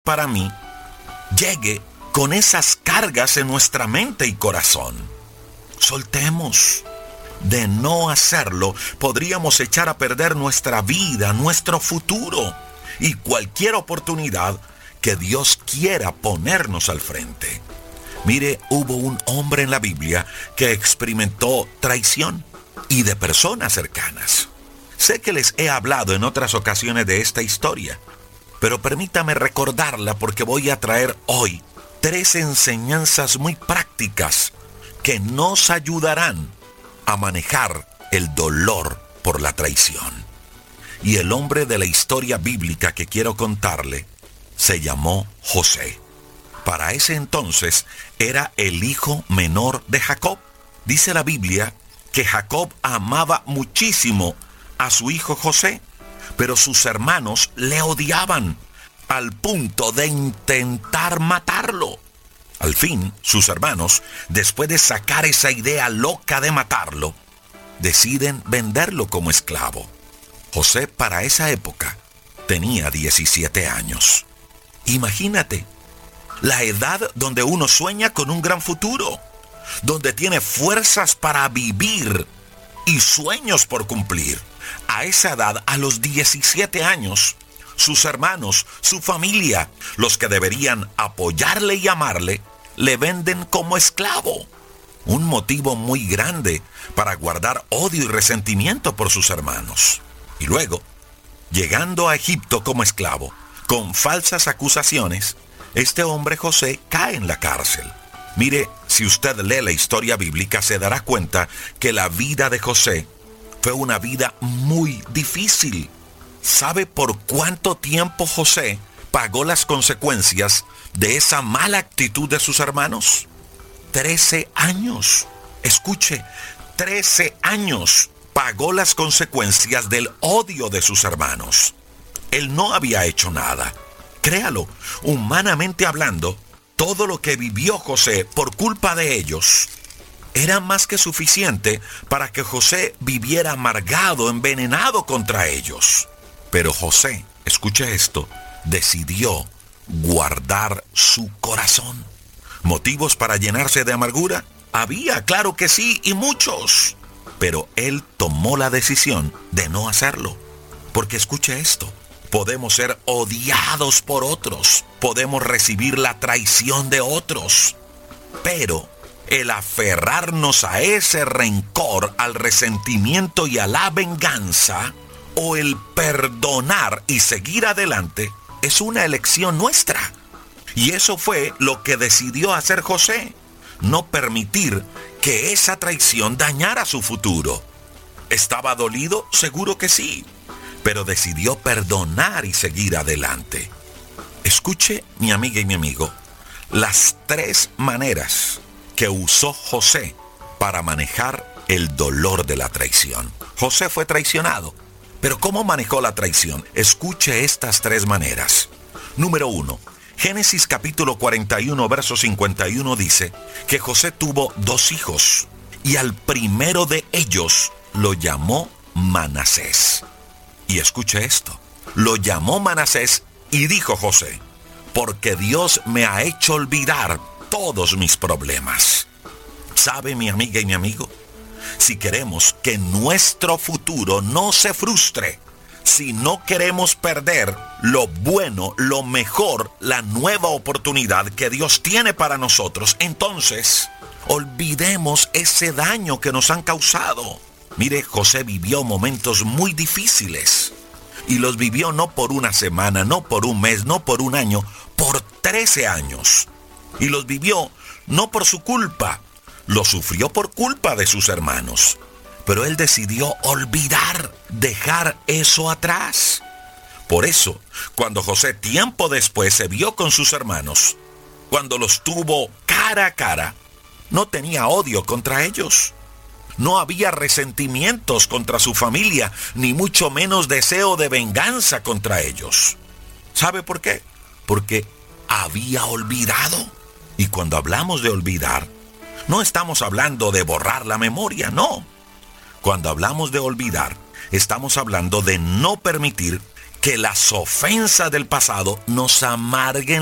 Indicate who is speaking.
Speaker 1: para mí, llegue con esas cargas en nuestra mente y corazón. Soltemos. De no hacerlo, podríamos echar a perder nuestra vida, nuestro futuro y cualquier oportunidad que Dios quiera ponernos al frente. Mire, hubo un hombre en la Biblia que experimentó traición y de personas cercanas. Sé que les he hablado en otras ocasiones de esta historia, pero permítame recordarla porque voy a traer hoy 3 enseñanzas muy prácticas que nos ayudarán a manejar el dolor por la traición. Y el hombre de la historia bíblica que quiero contarle se llamó José. Para ese entonces era el hijo menor de Jacob. Dice la Biblia que Jacob amaba muchísimo a su hijo José, pero sus hermanos le odiaban al punto de intentar matarlo. Al fin, sus hermanos, después de sacar esa idea loca de matarlo, deciden venderlo como esclavo. José para esa época tenía 17 años. Imagínate, la edad donde uno sueña con un gran futuro, donde tiene fuerzas para vivir y sueños por cumplir. A esa edad, a los 17 años, sus hermanos, su familia, los que deberían apoyarle y amarle, le venden como esclavo. Un motivo muy grande para guardar odio y resentimiento por sus hermanos. Y luego, llegando a Egipto como esclavo, con falsas acusaciones, este hombre José cae en la cárcel. Mire, si usted lee la historia bíblica, se dará cuenta que la vida de José fue una vida muy difícil. ¿Sabe por cuánto tiempo José pagó las consecuencias de esa mala actitud de sus hermanos? 13 años. Escuche, 13 años pagó las consecuencias del odio de sus hermanos. Él no había hecho nada. Créalo, humanamente hablando, todo lo que vivió José por culpa de ellos era más que suficiente para que José viviera amargado, envenenado contra ellos. Pero José, escuche esto, decidió guardar su corazón. ¿Motivos para llenarse de amargura? Había, claro que sí, y muchos. Pero él tomó la decisión de no hacerlo. Porque escuche esto, podemos ser odiados por otros, podemos recibir la traición de otros, pero el aferrarnos a ese rencor, al resentimiento y a la venganza, o el perdonar y seguir adelante, es una elección nuestra. Y eso fue lo que decidió hacer José, no permitir que esa traición dañara su futuro. ¿Estaba dolido? Seguro que sí, pero decidió perdonar y seguir adelante. Escuche, mi amiga y mi amigo, las 3 maneras que usó José para manejar el dolor de la traición. José fue traicionado, pero ¿cómo manejó la traición? Escuche estas 3 maneras. Número 1. Génesis capítulo 41, verso 51 dice que José tuvo 2 hijos y al primero de ellos lo llamó Manasés. Y escuche esto, lo llamó Manasés y dijo José, porque Dios me ha hecho olvidar todos mis problemas. ¿Sabe, mi amiga y mi amigo? Si queremos que nuestro futuro no se frustre, si no queremos perder lo bueno, lo mejor, la nueva oportunidad que Dios tiene para nosotros, entonces olvidemos ese daño que nos han causado. Mire, José vivió momentos muy difíciles y los vivió no por una semana, no por un mes, no por un año, por 13 años. Y los vivió no por su culpa, lo sufrió por culpa de sus hermanos. Pero él decidió olvidar, dejar eso atrás. Por eso, cuando José tiempo después se vio con sus hermanos, cuando los tuvo cara a cara, no tenía odio contra ellos. No había resentimientos contra su familia, ni mucho menos deseo de venganza contra ellos. ¿Sabe por qué? Porque había olvidado. Y cuando hablamos de olvidar, no estamos hablando de borrar la memoria, no. Cuando hablamos de olvidar, estamos hablando de no permitir que las ofensas del pasado nos amarguen